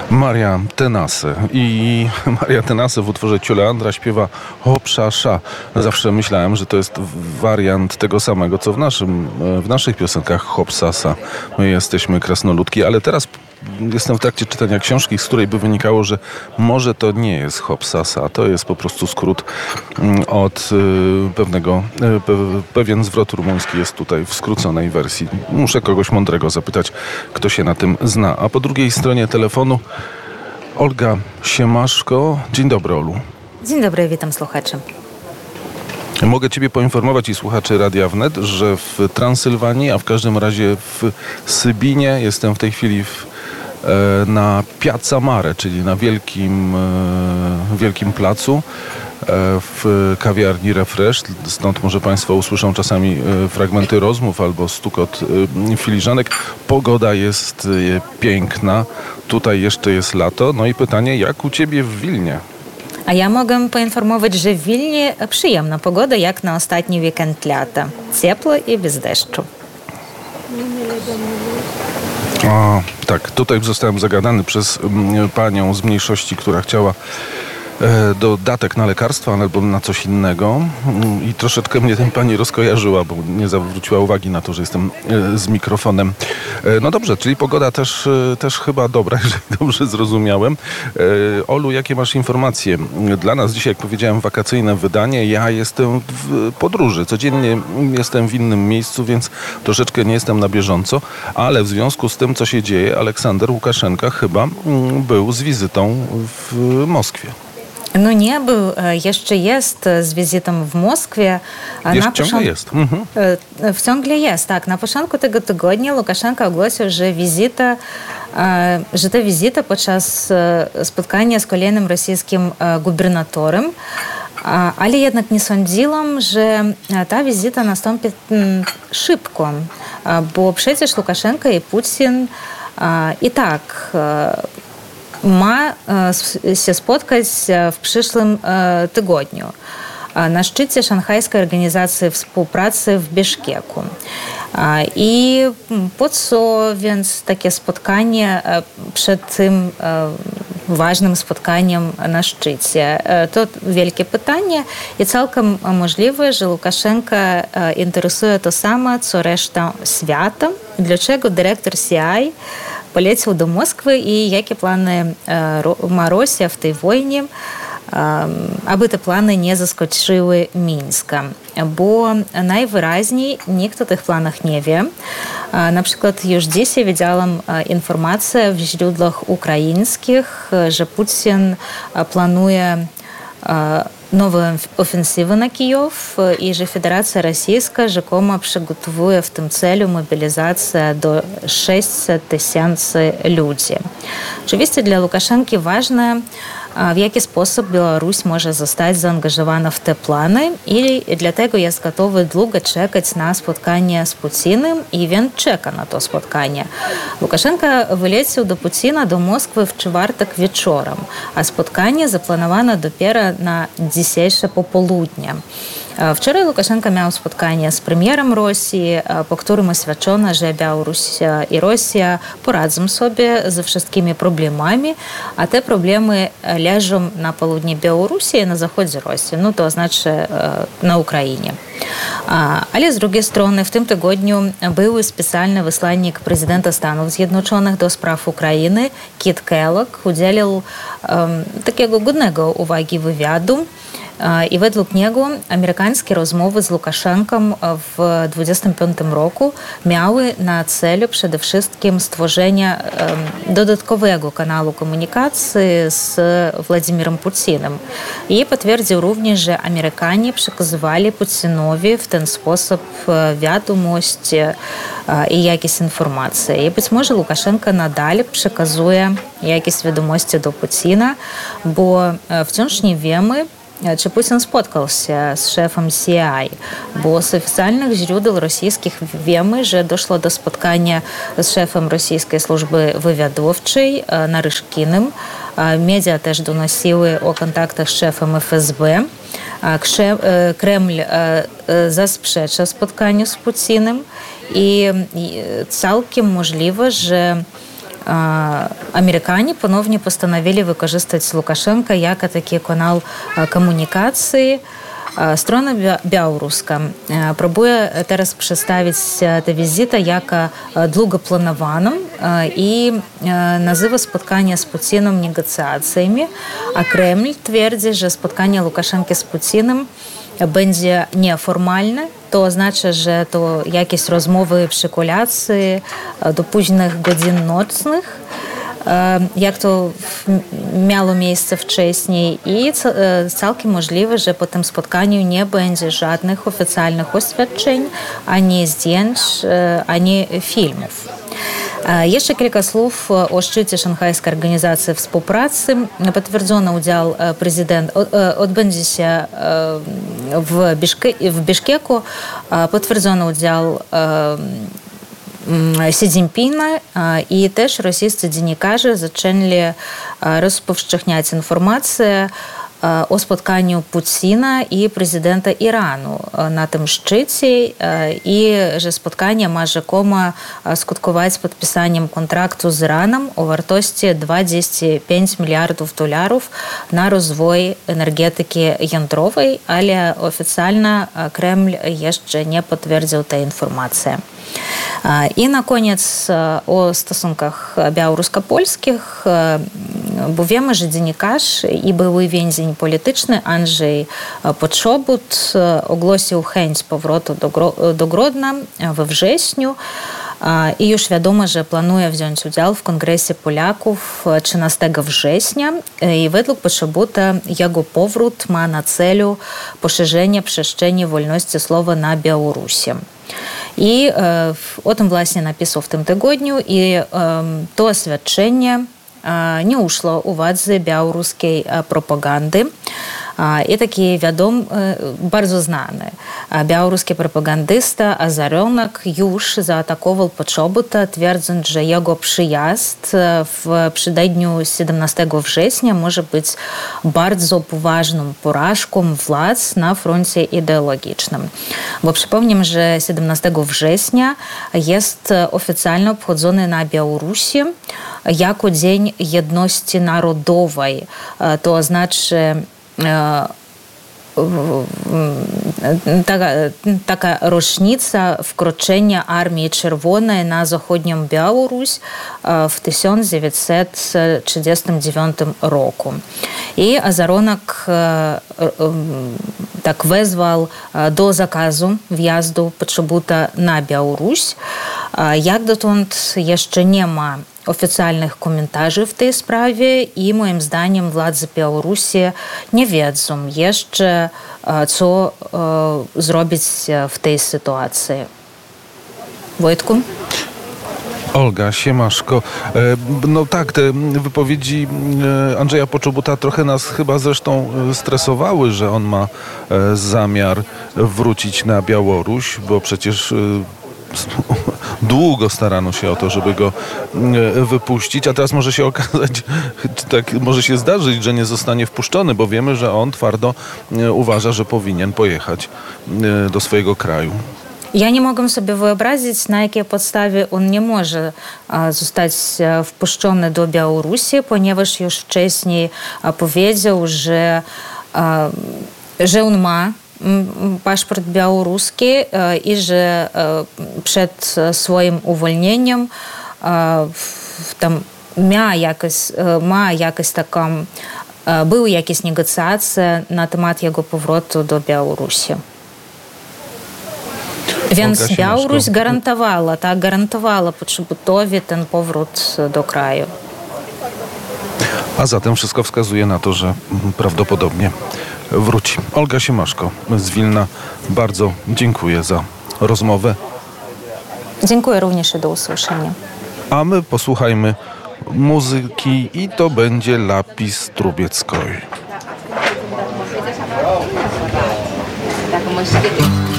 Maria Tenasy. I Maria Tenasy w utworze Ciuleandra śpiewa Hopszasza. Zawsze myślałem, że to jest wariant tego samego, co w naszych piosenkach Hopsasa. My jesteśmy krasnoludki, ale teraz jestem w trakcie czytania książki, z której by wynikało, że może to nie jest Hopsasa, a to jest po prostu skrót od pewien zwrot rumuński jest tutaj w skróconej wersji. Muszę kogoś mądrego zapytać, kto się na tym zna. A po drugiej stronie telefonu Olga Siemaszko. Dzień dobry, Olu. Dzień dobry, witam słuchaczy. Mogę Ciebie poinformować i słuchaczy Radia Wnet, że w Transylwanii, a w każdym razie w Sybinie, jestem w tej chwili na Piazza Mare, czyli na wielkim placu w kawiarni Refresh. Stąd może Państwo usłyszą czasami fragmenty rozmów albo stukot filiżanek. Pogoda jest piękna. Tutaj jeszcze jest lato. No i pytanie, jak u Ciebie w Wilnie? A ja mogę poinformować, że w Wilnie przyjemna pogoda, jak na ostatni weekend lata. Ciepło i bez deszczu. Tak, tutaj zostałem zagadany przez panią z mniejszości, która chciała dodatek na lekarstwa albo na coś innego i troszeczkę mnie pani rozkojarzyła, bo nie zwróciła uwagi na to, że jestem z mikrofonem. No dobrze, czyli pogoda też chyba dobra, jeżeli dobrze zrozumiałem. Olu, jakie masz informacje? Dla nas dzisiaj, jak powiedziałem, wakacyjne wydanie. Ja jestem w podróży. Codziennie jestem w innym miejscu, więc troszeczkę nie jestem na bieżąco, ale w związku z tym, co się dzieje, Aleksander Łukaszenka chyba był z wizytą w Moskwie. No nie był, jeszcze jest z wizytą w Moskwie. Ciągle jest. Ciągle jest, tak. Na początku tego tygodnia Łukaszenka ogłosił, że ta wizyta podczas spotkania z kolejnym rosyjskim gubernatorem, ale jednak nie sądziłam, że ta wizyta nastąpi szybko, bo przecież Łukaszenka i Putin i tak ma się spotkać w przyszłym tygodniu na szczycie Szanghajskiej Organizacji Współpracy w Biszkeku. I po co więc takie spotkanie przed tym ważnym spotkaniem na szczycie? To wielkie pytanie i całkiem możliwe, że Łukaszenka interesuje to samo, co reszta świata. Dlaczego dyrektor CIA polecił do Moskwy i jakie plany ma Rosja w tej wojnie, aby te plany nie zaskoczyły Mińska. Bo najwyraźniej nikt o tych planach nie wie. Na przykład już dzisiaj widziałam informację w źródłach ukraińskich, że Putin planuje nową ofensywę na Kijów i że Federacja Rosyjska rzekomo przygotowuje w tym celu mobilizację do 600 tysięcy ludzi. Oczywiście dla Łukaszenki ważne, w jaki sposób Białoruś może zostać zaangażowana w te plany i dlatego jest gotowy długo czekać na spotkanie z Putinem i więc czeka na to spotkanie. Łukaszenka wyleciał do Putina do Moskwy w czwartek wieczorem, a spotkanie zaplanowano dopiero na dzisiejsze popołudnie. Wczoraj Łukaszenka miał spotkanie z premierem Rosji, po którym oświadczono, że Białoruś i Rosja poradzą sobie ze wszystkimi problemami, a te problemy leżą na południu Białorusi i na zachodzie Rosji, no to znaczy na Ukrainie. Ale z drugiej strony w tym tygodniu był specjalny wysłannik prezydenta Stanów Zjednoczonych do spraw Ukrainy, Kit Kellogg, udzielił takiego godnego uwagi wywiadu. I według niego amerykańskie rozmowy z Łukaszenką w 2025 roku miały na celu przede wszystkim stworzenie dodatkowego kanału komunikacji z Władimirem Putinem. I potwierdził również, że Amerykanie przekazywali Putinowi w ten sposób wiadomości i jakieś informacje. I być może Łukaszenka nadal przekazuje jakieś wiadomości do Putina, bo wciąż nie wiemy, czy Putin spotkał się z szefem CIA, bo z oficjalnych źródeł rosyjskich wiemy, że doszło do spotkania z szefem rosyjskiej służby wywiadowczej Naryszkinem. Media też donosiły o kontaktach z szefem FSB. Kreml zaprzecza spotkaniu z Putinem i całkiem możliwe, że Американе ponownie postanowili wykorzystać Łukaszenkę jako taki kanał komunikacji. Strona białoruska próbuje teraz przedstawić tę wizytę jako długoplanowaną i nazywa spotkanie z Putinem negocjacjami, a Kreml twierdzi, że spotkanie Łukaszenki z Putinem będzie nieformalne. To oznacza, że to jakieś rozmowy, spekulacje do późnych godzin nocnych, jak to miało miejsce wcześniej i całkiem możliwe, że po tym spotkaniu nie będzie żadnych oficjalnych oświadczeń, ani zdjęć, ani filmów. Jeszcze kilka słów o szczycie Szanghajskiej Organizacji Współpracy. Potwierdzono udział odbędzie się w Biszkeku. Potwierdzono udział Сі Цзіньпіна і теж російські dziennikarze zaczęli rozpowszechniać informacje o spotkaniu Putina i prezydenta Iranu na tym szczycie i że spotkanie ma rzekomo skutkować podpisaniem kontraktu z Iranem o wartości $25 miliardów na rozwój energetyki jądrowej, ale oficjalnie Kreml jeszcze nie potwierdził tej informacji. I na koniec o stosunkach białorusko-polskich, bo wiemy, że dziennikarz i były więzień polityczny Andrzej Poczobut ogłosił chęć powrotu do Grodna we wrześniu i już wiadomo, że planuje wziąć udział w Kongresie Polaków 13 września i według Poczobuta jego powrót ma na celu poszerzenie przestrzeni wolności słowa na Białorusi. I o tym właśnie napisał w tym tygodniu i to oświadczenie nie uszło uwadze białoruskiej propagandy. I taki bardzo znany białoruski propagandysta Azaronak już zaatakował Poczobuta, twierdząc, że jego przyjazd w przededniu 17 września może być bardzo poważną porażką władz na froncie ideologicznym. Bo przypomnę, że 17 września jest oficjalnie obchodzony na Białorusi jako Dzień Jedności Narodowej. To znaczy taka rocznica wkroczenia Armii Czerwonej na zachodnią Białoruś w 1939 roku. I Azaronak tak wezwał do zakazu wjazdu Poczobuta na Białoruś. Jak dotąd jeszcze nie ma oficjalnych komentarzy w tej sprawie i moim zdaniem władze Białorusi nie wiedzą jeszcze, co zrobić w tej sytuacji. Wojtku? Olga Siemaszko. No tak, te wypowiedzi Andrzeja Poczobuta trochę nas chyba zresztą stresowały, że on ma zamiar wrócić na Białoruś, bo przecież długo starano się o to, żeby go wypuścić, a teraz może się okazać, tak może się zdarzyć, że nie zostanie wpuszczony, bo wiemy, że on twardo uważa, że powinien pojechać do swojego kraju. Ja nie mogę sobie wyobrazić, na jakiej podstawie on nie może zostać wpuszczony do Białorusi, ponieważ już wcześniej powiedział, że on ma paszport białoruski i że przed swoim uwolnieniem tam były jakieś negocjacje na temat jego powrotu do Białorusi. Więc Białoruś gwarantowała Poczobutowi ten powrót do kraju. A zatem wszystko wskazuje na to, że prawdopodobnie wróci. Olga Siemaszko z Wilna, bardzo dziękuję za rozmowę. Dziękuję również i do usłyszenia. A my posłuchajmy muzyki i to będzie Lapis Trubieckoy.